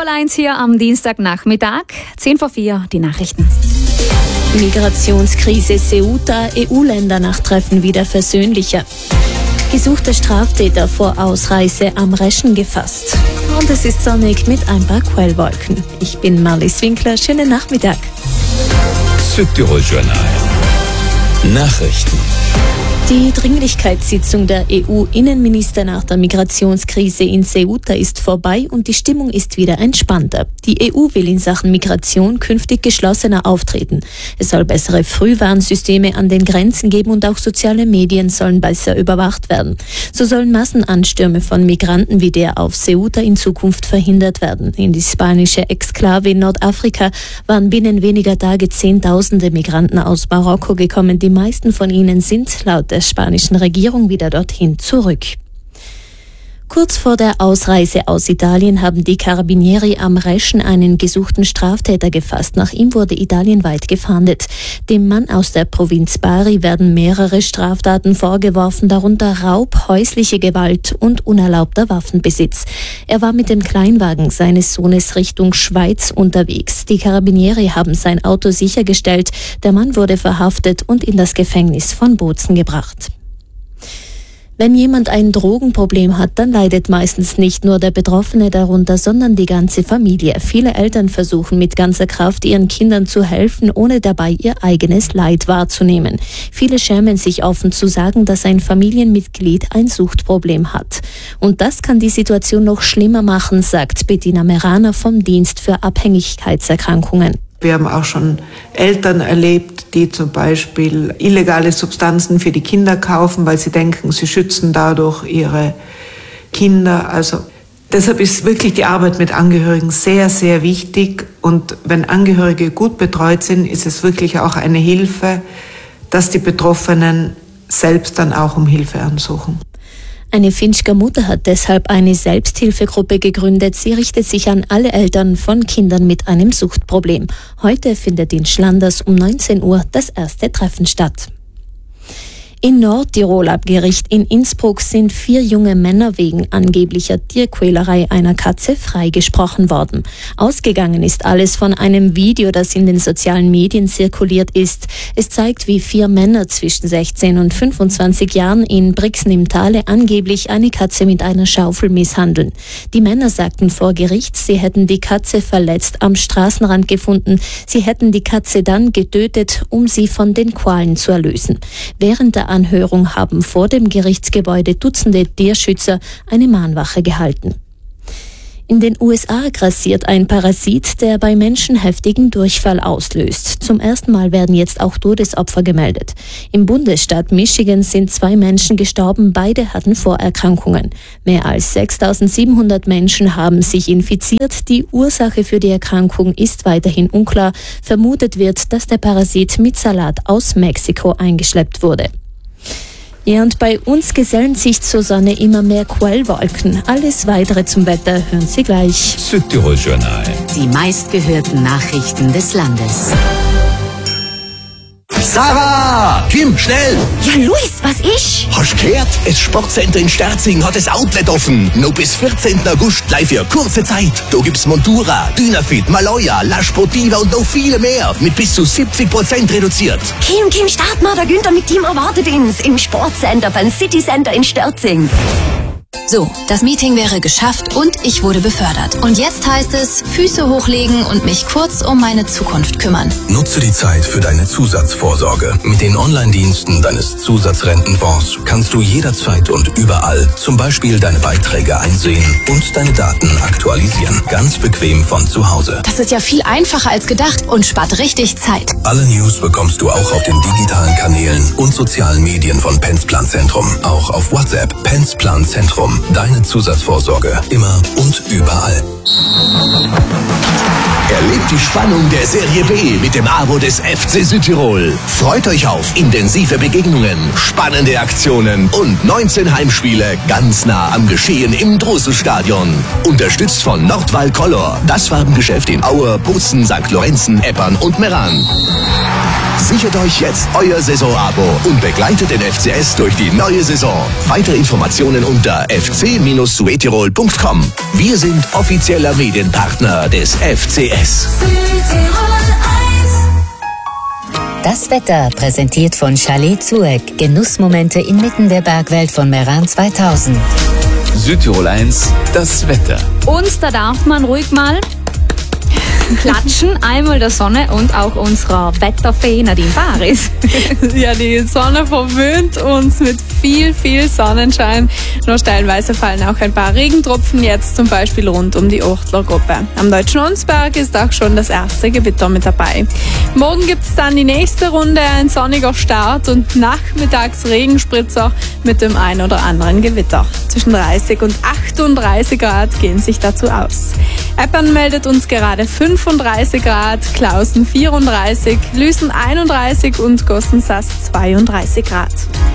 Tirol 1 hier am Dienstagnachmittag, 10:04, die Nachrichten. Migrationskrise Ceuta, EU-Länder nach Treffen wieder versöhnlicher. Gesuchter Straftäter vor Ausreise am Reschen gefasst. Und es ist sonnig mit ein paar Quellwolken. Ich bin Marlies Winkler, schönen Nachmittag. Südtirol Journal. Nachrichten. Die Dringlichkeitssitzung der EU-Innenminister nach der Migrationskrise in Ceuta ist vorbei und die Stimmung ist wieder entspannter. Die EU will in Sachen Migration künftig geschlossener auftreten. Es soll bessere Frühwarnsysteme an den Grenzen geben und auch soziale Medien sollen besser überwacht werden. So sollen Massenanstürme von Migranten wie der auf Ceuta in Zukunft verhindert werden. In die spanische Exklave in Nordafrika waren binnen weniger Tage Zehntausende Migranten aus Marokko gekommen. Die meisten von ihnen sind laut der spanischen Regierung wieder dorthin zurück. Kurz vor der Ausreise aus Italien haben die Carabinieri am Reschen einen gesuchten Straftäter gefasst. Nach ihm wurde italienweit gefahndet. Dem Mann aus der Provinz Bari werden mehrere Straftaten vorgeworfen, darunter Raub, häusliche Gewalt und unerlaubter Waffenbesitz. Er war mit dem Kleinwagen seines Sohnes Richtung Schweiz unterwegs. Die Carabinieri haben sein Auto sichergestellt. Der Mann wurde verhaftet und in das Gefängnis von Bozen gebracht. Wenn jemand ein Drogenproblem hat, dann leidet meistens nicht nur der Betroffene darunter, sondern die ganze Familie. Viele Eltern versuchen mit ganzer Kraft ihren Kindern zu helfen, ohne dabei ihr eigenes Leid wahrzunehmen. Viele schämen sich offen zu sagen, dass ein Familienmitglied ein Suchtproblem hat. Und das kann die Situation noch schlimmer machen, sagt Bettina Meraner vom Dienst für Abhängigkeitserkrankungen. Wir haben auch schon Eltern erlebt, die zum Beispiel illegale Substanzen für die Kinder kaufen, weil sie denken, sie schützen dadurch ihre Kinder. Also deshalb ist wirklich die Arbeit mit Angehörigen sehr, sehr wichtig. Und wenn Angehörige gut betreut sind, ist es wirklich auch eine Hilfe, dass die Betroffenen selbst dann auch um Hilfe ansuchen. Eine Finsker Mutter hat deshalb eine Selbsthilfegruppe gegründet. Sie richtet sich an alle Eltern von Kindern mit einem Suchtproblem. Heute findet in Schlanders um 19 Uhr das erste Treffen statt. In Nordtirol am Gericht in Innsbruck sind 4 junge Männer wegen angeblicher Tierquälerei einer Katze freigesprochen worden. Ausgegangen ist alles von einem Video, das in den sozialen Medien zirkuliert ist. Es zeigt, wie 4 Männer zwischen 16 und 25 Jahren in Brixen im Tale angeblich eine Katze mit einer Schaufel misshandeln. Die Männer sagten vor Gericht, sie hätten die Katze verletzt am Straßenrand gefunden. Sie hätten die Katze dann getötet, um sie von den Qualen zu erlösen. Während der Anhörung haben vor dem Gerichtsgebäude Dutzende Tierschützer eine Mahnwache gehalten. In den USA grassiert ein Parasit, der bei Menschen heftigen Durchfall auslöst. Zum ersten Mal werden jetzt auch Todesopfer gemeldet. Im Bundesstaat Michigan sind 2 Menschen gestorben, beide hatten Vorerkrankungen. Mehr als 6.700 Menschen haben sich infiziert. Die Ursache für die Erkrankung ist weiterhin unklar. Vermutet wird, dass der Parasit mit Salat aus Mexiko eingeschleppt wurde. Ja, und bei uns gesellen sich zur Sonne immer mehr Quellwolken. Alles Weitere zum Wetter hören Sie gleich. Südtirol Journal. Die meistgehörten Nachrichten des Landes. Sarah! Kim, schnell! Ja, Luis, was ist? Hast gehört? Das Sportcenter in Sterzing hat das Outlet offen. Noch bis 14. August gleich für kurze Zeit. Da gibt's Montura, Dynafit, Maloya, La Sportiva und noch viele mehr. Mit bis zu 70% reduziert. Kim, start mal, der Günther mit Team erwartet uns im Sportcenter beim City Center in Sterzing. So, das Meeting wäre geschafft und ich wurde befördert. Und jetzt heißt es, Füße hochlegen und mich kurz um meine Zukunft kümmern. Nutze die Zeit für deine Zusatzvorsorge. Mit den Online-Diensten deines Zusatzrentenfonds kannst du jederzeit und überall zum Beispiel deine Beiträge einsehen und deine Daten aktualisieren. Ganz bequem von zu Hause. Das ist ja viel einfacher als gedacht und spart richtig Zeit. Alle News bekommst du auch auf den digitalen Kanälen und sozialen Medien von Pensplan Zentrum. Auch auf WhatsApp. Pensplan Zentrum. Deine Zusatzvorsorge. Immer und überall. Erlebt die Spannung der Serie B mit dem Abo des FC Südtirol. Freut euch auf intensive Begegnungen, spannende Aktionen und 19 Heimspiele ganz nah am Geschehen im Drosselstadion. Unterstützt von Nordwall Color, das Farbengeschäft in Aue, Bozen, St. Lorenzen, Eppern und Meran. Sichert euch jetzt euer Saisonabo und begleitet den FCS durch die neue Saison. Weitere Informationen unter fc-suetirol.com. Wir sind offizieller Medienpartner des FCS. Das Wetter präsentiert von Chalet Zueck. Genussmomente inmitten der Bergwelt von Meran 2000. Südtirol 1, das Wetter. Und da darf man ruhig mal klatschen, einmal der Sonne und auch unserer Wetterfee Nadine Baris. Ja, die Sonne verwöhnt uns mit viel Sonnenschein. Nur stellenweise fallen auch ein paar Regentropfen, jetzt zum Beispiel rund um die Ochtlergruppe. Am Deutschen Hunsberg ist auch schon das erste Gewitter mit dabei. Morgen gibt es dann die nächste Runde, ein sonniger Start und nachmittags Regenspritzer mit dem ein oder anderen Gewitter. Zwischen 30 und 38 Grad gehen sich dazu aus. Eppern meldet uns gerade 35 Grad, Klausen 34, Lüßen 31 und Gossensast 32 Grad.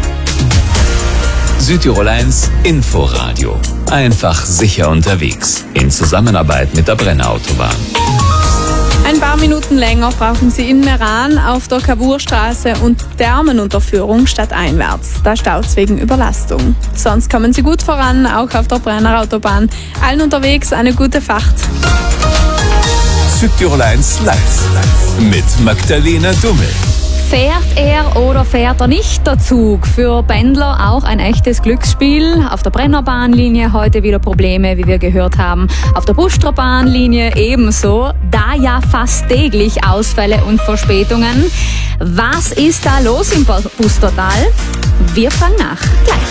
Südtirol 1 Inforadio. Einfach sicher unterwegs. In Zusammenarbeit mit der Brenner Autobahn. Ein paar Minuten länger brauchen Sie in Meran auf der Cavourstraße und Thermenunterführung stadteinwärts. Da staut's wegen Überlastung. Sonst kommen Sie gut voran, auch auf der Brenner Autobahn. Allen unterwegs eine gute Fahrt. Südtirol 1 live mit Magdalena Dummel. Fährt er oder fährt er nicht der Zug? Für Pendler auch ein echtes Glücksspiel. Auf der Brennerbahnlinie heute wieder Probleme, wie wir gehört haben. Auf der Bustrerbahnlinie ebenso. Da ja fast täglich Ausfälle und Verspätungen. Was ist da los im Bustertal? Wir fragen nach. Gleich.